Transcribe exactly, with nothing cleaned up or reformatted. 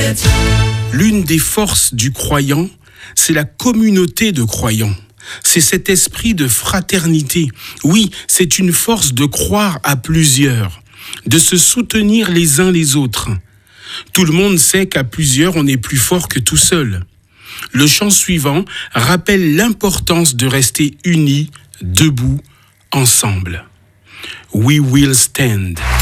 L'une des forces du croyant, c'est la communauté de croyants. C'est cet esprit de fraternité. Oui, c'est une force de croire à plusieurs, de se soutenir les uns les autres. Tout le monde sait qu'à plusieurs, on est plus fort que tout seul. Le chant suivant rappelle l'importance de rester unis, debout, ensemble. We will stand.